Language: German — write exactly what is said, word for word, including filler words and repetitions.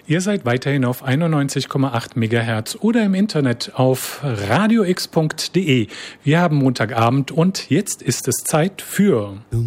Ihr seid weiterhin auf einundneunzig Komma acht Megahertz oder im Internet auf radio x punkt de. Wir haben Montagabend und jetzt ist es Zeit für